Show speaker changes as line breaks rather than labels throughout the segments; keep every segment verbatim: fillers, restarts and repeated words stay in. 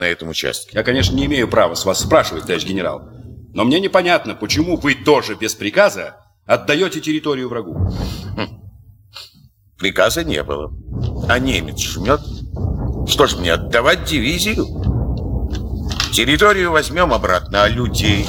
на этом участке.
Я, конечно, не имею права с вас спрашивать, товарищ генерал, но мне непонятно, почему вы тоже без приказа отдаете территорию врагу.
Хм. Приказа не было. А немец жмет. Что ж мне, отдавать дивизию? Территорию возьмем обратно, а людей?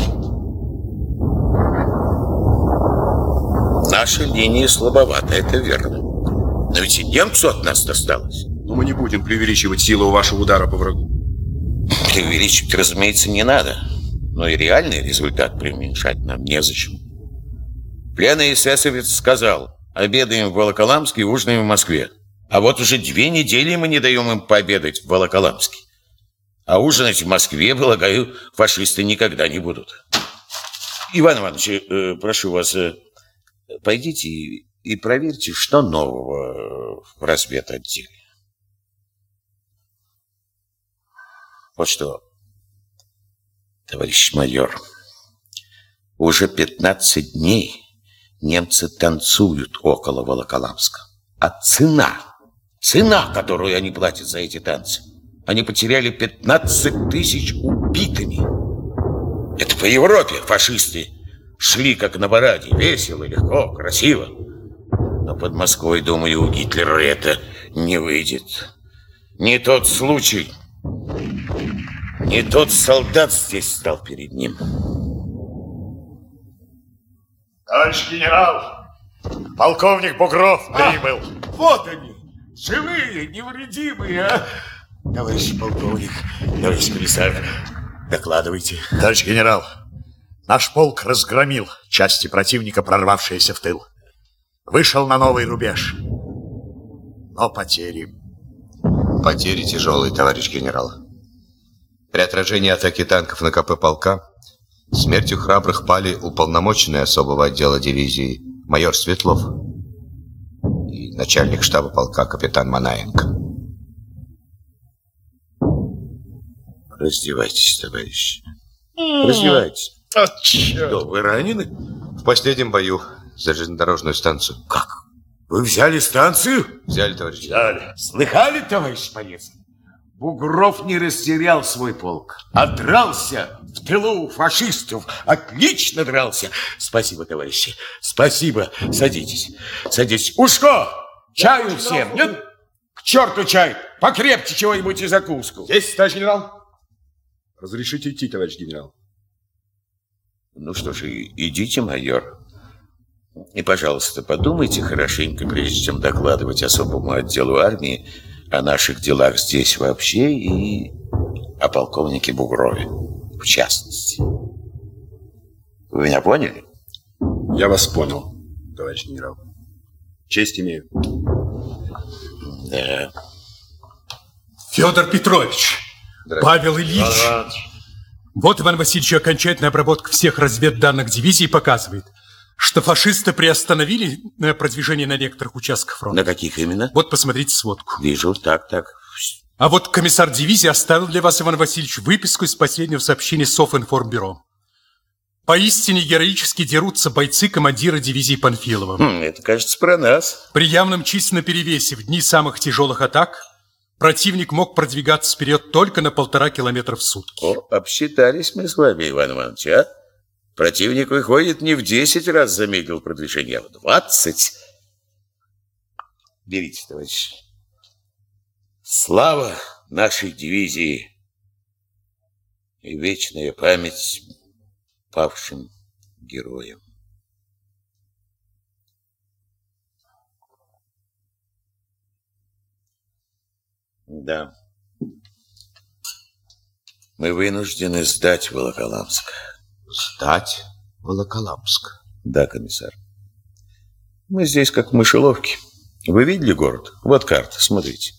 Наша линия слабовата, это верно. Но ведь и немцу от нас досталось.
Но мы не будем преувеличивать силу вашего удара по врагу.
Преувеличивать, разумеется, не надо. Но и реальный результат преуменьшать нам незачем. Пленный эсэсовец сказал: обедаем в Волоколамске и ужинаем в Москве. А вот уже две недели мы не даем им пообедать в Волоколамске. А ужинать в Москве, полагаю, фашисты никогда не будут. Иван Иванович, э, прошу вас, э, пойдите и, и проверьте, что нового в разведотделе. Вот что, товарищ майор, уже пятнадцать дней немцы танцуют около Волоколамска. А цена, цена, которую они платят за эти танцы, они потеряли пятнадцать тысяч убитыми. Это по Европе фашисты шли как на параде, весело, легко, красиво. Но под Москвой, думаю, у Гитлера это не выйдет. Не тот случай. Не тот солдат здесь стал перед ним.
Товарищ генерал, полковник Бугров прибыл.
А, вот они, живые, невредимые, а? Товарищ полковник, товарищ комиссар, докладывайте.
Товарищ генерал, наш полк разгромил части противника, прорвавшиеся в тыл. Вышел на новый рубеж. Но потери.
Потери тяжелые, товарищ генерал. При отражении атаки танков на КП полка смертью храбрых пали уполномоченный особого отдела дивизии майор Светлов и начальник штаба полка капитан Манаенко.
Раздевайтесь, товарищи. Раздевайтесь.
О, черт.
Что, вы ранены?
В последнем бою за железнодорожную станцию.
Как? Вы взяли станцию?
Взяли, товарищ генерал.
Взяли. Слыхали, товарищ Полецкий? Бугров не растерял свой полк, а дрался в тылу фашистов. Отлично дрался. Спасибо, товарищи. Спасибо. Садитесь. Садитесь. Ушко! Чаю всем, нет? К черту чай. Покрепче чего-нибудь и закуску.
Есть, товарищ генерал. Разрешите идти, товарищ генерал.
Ну что же, идите, майор. И, пожалуйста, подумайте хорошенько, прежде чем докладывать особому отделу армии о наших делах здесь вообще и о полковнике Бугрове в частности. Вы меня поняли?
Я вас понял, товарищ генерал. Честь имею.
Да.
Федор Петрович, Павел Ильич. Вот, Иван Васильевич, окончательная обработка всех разведданных дивизий показывает, что фашисты приостановили продвижение на некоторых участках фронта.
На каких именно?
Вот, посмотрите сводку.
Вижу, так, так.
А вот комиссар дивизии оставил для вас, Иван Васильевич, выписку из последнего сообщения Софинформбюро. Поистине героически дерутся бойцы командира дивизии Панфилова.
Хм, это, кажется, про нас.
При явном численном перевесе в дни самых тяжелых атак противник мог продвигаться вперед только на полтора километра в сутки.
О, обсчитались мы с вами, Иван Иванович, а? Противник, выходит, не в десять раз замедлил продвижение, а в двадцать. Берите, товарищ. Слава нашей дивизии и вечная память павшим героям. Да. Мы вынуждены сдать Волоколамск.
Сдать Волоколамск?
Да, комиссар. Мы здесь как в мышеловке. Вы видели город? Вот карта, смотрите.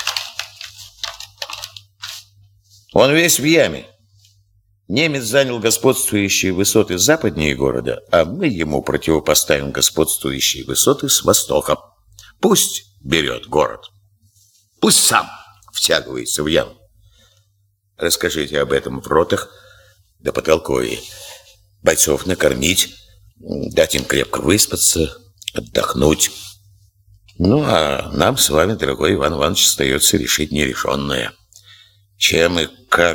Он весь в яме. Немец занял господствующие высоты западнее города, а мы ему противопоставим господствующие высоты с востока. Пусть берет город. Пусть сам втягивается в яму. Расскажите об этом в ротах, да потолкуй. Бойцов накормить, дать им крепко выспаться, отдохнуть. Ну, а нам с вами, дорогой Иван Иванович, остается решить нерешенное. Чем и как